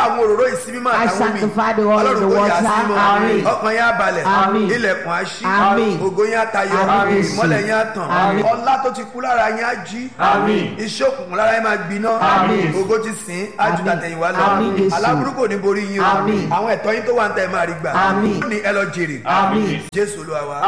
àwọn òróró ìsinmi máa I tàwọn mi sanctify the oil in the ọlọ́run kò yà water. sí mọ́ Amen. ọkàn yẹn á balẹ̀ Amen. ilẹ̀kùn á ṣí Amen. ògo yẹn á tayọ Amen. ìmọ́lẹ̀ yẹn á tàn Amen. ọlá tó ti kú lára yẹn á jí Amen. iṣẹ́ òkùnkùn lára yẹn máa gbiná Amen. ògo ti sìn á ju Amen. tàtẹ̀yìnwá lọ Amen. aláburúkú ní borí yín o Àmín. àwọn ẹ̀tọ́ yín tó wà ń tẹ́ ẹ máa rí gbà Àmín. ní ẹ lọ jèrè Àmín. Jésù Olúwa wa.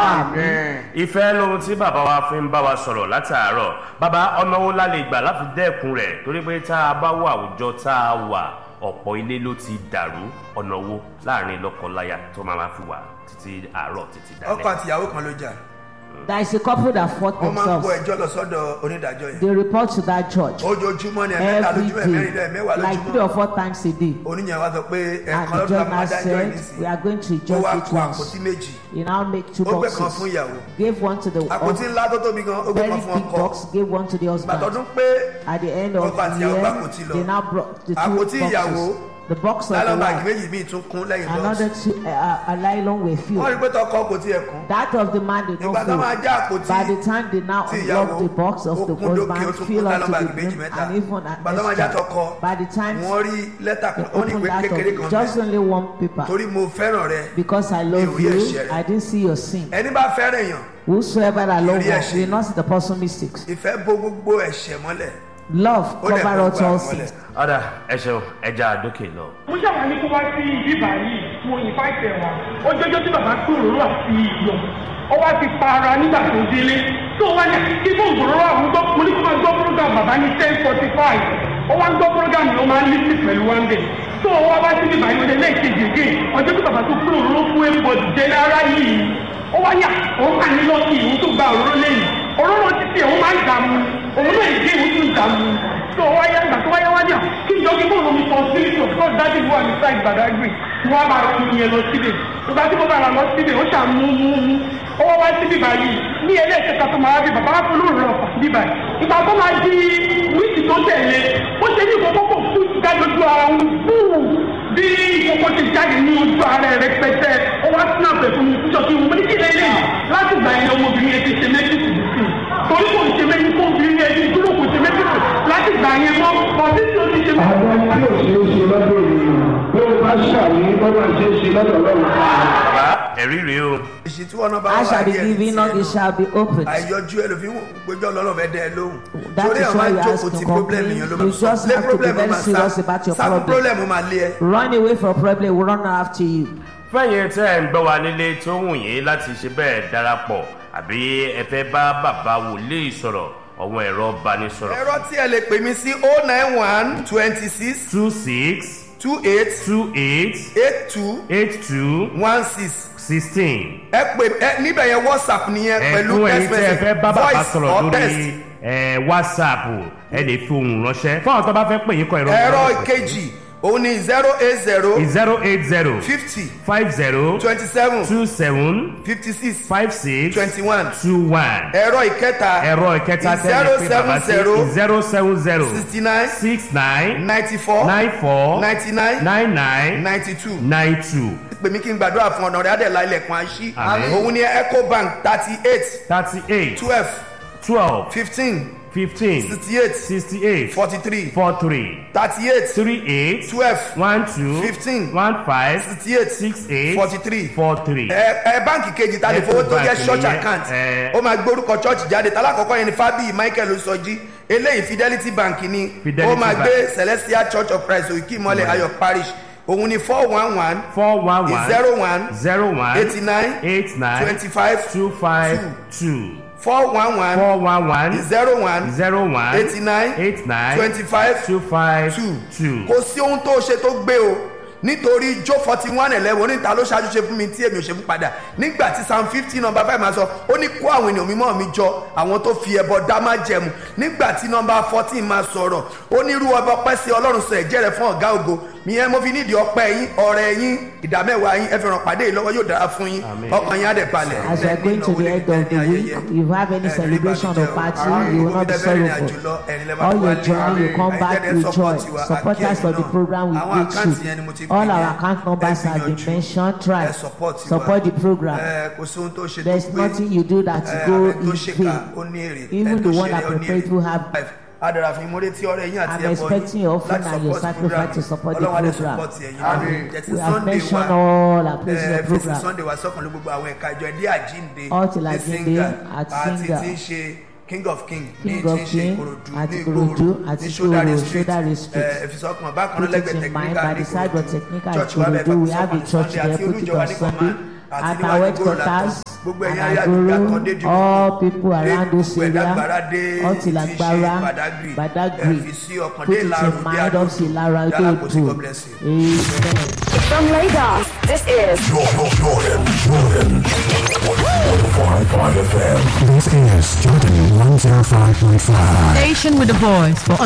ìfẹ́ lohun tí bàbá wa fi ń bá wa sọ̀rọ̀ látàárọ̀ bàbá ọ̀nà wo la lè gbà láti dẹ́kun rẹ̀ torí pé tá a bá wà àwùjọ tá a wà ọ̀pọ̀ ilé ló ti dàrú ọ̀nà wo láàrin lọ́kọ-láya tó máa fi wà títí àárọ̀ títí ọkọ dalẹ́. àtìyàwó kan ló jà There is a couple that fought wọ́n máa ń kó themselves. ẹjọ́ lọ sọ́dọ̀ onídàájọ́ yẹn They report to that church ojoojúmọ́ ni ẹ̀mẹ́ta every lójúmọ́ ẹ̀mẹ́rin day, ẹ̀mẹ́wàá like 3 lójúmọ́ or 4 times a day. oníyàn wa sọ pé And ẹ̀kan the lọ́dún judge àwọn now adájọ́ said, ìnísìn we are going to ó judge wá it kó àpótí once. méjì He now make 2 ó gbé kan fún boxes. ìyàwó Gave one to the àpótí ńlá tó tóbi gan ó gbé very kan fún big ọkọ box, gave one to the husband. gbàtọ́dún pé At the end of ọkọ àti the ìyàwó bá year, àpótí lọ they now brought the 2 àpótí ìyàwó boxes. The box of the nylon bag wife, méjì míì tún kún lẹ́yìn another bọ́ọ̀sì 2 a nylon were wọ́n rí filled. pé tọkọ kò tiẹ̀ kún That of the man did ìgbà not tó máa fill. já àpótí By the time they now tí unlock ìyàwó the box of the ó kún lókè ó husband, tún fill kún up nylon to bag the méjì brim, mẹ́ta and even ìgbà tó máa já an tọkọ extra. By the time wọ́n rí lẹ́tà they kan ó ní open ìwé that kékeré up, kan just bẹ́ẹ̀ only one paper. torí mo fẹ́ràn rẹ Because I love rí you, ẹ̀ṣẹ̀ rẹ. I didn't see your sin. ẹni bá fẹ́ràn èèyàn Whosoever that love rí one ẹ̀ṣẹ̀. will not see the person's mistakes. ìfẹ́ bó gbogbo ẹ̀ṣẹ̀ mọ́lẹ̀ Love ó dẹ̀ cover bó out gbogbo all àwọn mọ́lẹ̀. sins. ọ̀dà ẹ ṣeun ẹja àdókè lọ. mo ṣàwọn ní kó wá sí bíbá yìí mo ìfáìtẹ̀ wọn ó jọjọ́ tí bàbá tó òróró àti iyọ̀ ó wá ti pa ara nígbà tó délé tó wá ní kí fún òróró àwọn gbọ́ mo ní kó máa gbọ́ program bàbá ní 10:45 ó wá ń gbọ́ program yìí ó máa ń lísì pẹ̀lú one day tó ó wá sí bíbá yìí wọlé lẹ́ẹ̀kejì gé ọjọ́ tí bàbá tó kúrò òróró fún everybody jẹ́ lára yìí ó wá yà òun máa ní lọ́ọ̀kì òun tó gba òróró lẹ́yìn òróró títí òun máa ń dààmú òun náà ìdí òun tún dààmú tó wáyé ìgbà tó wáyé wájà kí ìjọ kí bóòlù mi sọ sí ìṣò tó dájú wà ní sáì Badagry wọn á máa rọ omi yẹn lọ síbẹ̀ ìgbà tí mo bá ra lọ síbẹ̀ ó ṣàmú ó wá sí bíbá yìí ní ẹlẹ́ẹ̀kẹta tó máa bí bàbá wá fún lóòrùn ọ̀pá bíbá yìí ìgbà tó máa di wíìkì tó tẹ̀lé ó ṣe ní ìkókó fún jáde ojú ara wọn fúù bí ìkókó ti jáde ní ojú ara rẹ̀ rẹpẹtẹ ó wá snap ẹ̀ fún mi fúnjọ kí mo ní kí lélẹ̀ láti gbà yẹn ọmọbìnrin yẹn ti ṣe méjì torí kò ṣe méjì kó obìnrin yẹn ti dúró kò ṣe méjì láti gbà yẹn mọ́ ọtí tí ó ti ṣe méjì. àwọn tí ò ṣe é ṣe lọ́dọ̀ ènìyàn bí o bá ṣàní bọ́lá ṣe é ṣe lọ́dọ̀ lọ́wọ́. bàbá ẹ̀rí rèé o. èsì tí wọ́n náà bá I wà shall be díẹ̀ ní given, not it tiẹ̀ shall be opened. àìyọjú ẹlòmíì gbẹjọ́ lọ́lọ́ fẹ́ dẹ́ ẹ lóhùn That torí is àwọn why you àjòkò ask tí to problem complain. yẹn ló You máa just lé have to be problem very máa serious about your sá problem. problem máa lé ẹ. Run away from problem, will run after you. fẹ́yìn tẹ́ ẹ̀ ń gbọ́ wa nílé tó wù yín láti ṣe bẹ́ẹ̀ darapọ̀ àbí ẹ fẹ́ bá bàbá wòlíì sọ̀rọ̀ ọ̀wọ́n ẹ̀rọ ìbánisọ̀rọ̀. ẹ̀rọ tí ẹ lè pè mí sí 091 26 26 28 28 82 82 16 16. ẹ pè ẹ níbẹ̀ yẹn WhatsApp nìyẹn pẹ̀lú ẹ̀kún ẹ̀yin text tẹ́ ẹ fẹ́ message bá bàbá voice sọ̀rọ̀ or text. lórí WhatsApp ẹ lè fi ohùn ránṣẹ́ fún àwọn tó bá fẹ́ pè yín kọ ẹ̀rọ ìkejì òun ni 080 080 50 50 27 27 56 56 21 21. ẹ̀rọ ìkẹta ẹ̀rọ ìkẹta tẹ́lẹ̀ pé bàbá sí 070 69 69 94 94 99 99 92 92 pè mí kí n gbàdúrà fún ọ̀nà rẹ̀ adẹ̀lá ilẹ̀kùn àṣí Àmín. òun ni Ecobank 38 38 12 12 15 15 68 68 43 43 38 38 12 12 15 15 68 68 43 43. báǹkì kejì ta lè fowó tó jẹ́ Ecobank church nìyẹn, account ẹ. ó máa gbórúkọ church jáde tálákọ̀ọ́kọ́ yẹn ni Fábíyì Michael Oṣọ́jí eléyìí Fidelity Bank ni Fidelity ó máa Bank. gbé Celestial Church of Christ Òkè Ìmọ́lẹ̀ Ayọ̀ Parish òun ni 411 411 01 01 89 89 25 252 411 411 01 01 89 89 25 252. kò sí ohun tó ṣe tó gbé o nítorí jó 41:11 oníta ló ṣáájú ṣe fún mi tí èmi ò ṣe fún padà nígbà tí Psalm 50 number 5 máa sọ ó ní kó àwọn ènìyàn mímọ́ mi jọ àwọn tó fi ẹbọ dá má jẹmu nígbà tí number 14 máa sọ̀rọ̀ ó ní irú ọba ọpẹ́ sí Ọlọ́run sọ ẹ̀jẹ̀ rẹ̀ fún ọ̀gá ògo ìyẹn mo fi nídìí ọpẹ́ yín ọrẹ yín ìdámẹ́wàá yín ẹ fi ràn pàdé yìí lọ́wọ́ yóò dára fún yín ọkàn yín á dẹ̀ balẹ̀. As you are going to the end of the week, if you have any celebration or party, you will not be sorrowful. All your journey, you come back with joy. Supporters of the program will greet you. All our account numbers have been mentioned. Try support the program. There's nothing you do that go in vain. Even the one that prepared to have. I'm expecting your offering and your sacrifice to support the program. We have mentioned all our places of the program. All till Ajinde at Singer. king of king ní King tí of ń ṣe King ìkòròdú àti ní Ìkòròdú ìgboro àti ní shoulder Ìgboro, district Shoulder district. ẹ̀fisọ́kàn bákan náà Put it lẹ́gbẹ̀ẹ́ in mind, technical by ní the side of ìkòròdú technical church wa bẹ́ẹ̀ Ìkòròdú, we fẹ́ have a fún church sunday there, àti put it olùjọ wa on ní Sunday. command àti At níwájú our ìgboro làtọ̀ headquarters, gbogbo and ẹ̀yìn ayé àdúgbò Agoro, akọ́ndé dìbò all people around this gbogbo ẹ̀dá area, gbàrà dé until tí ṣe Agbara, Badagry Badagry. ẹ̀fisí ọkàn Put dé it ìlàrú in dé mind of àdúgbò Silara Dalakosi, Dodo. God bless you. Amen. From Lagos, this is Jordan 105.5 FM. This is Jordan 105.5. Station with a voice for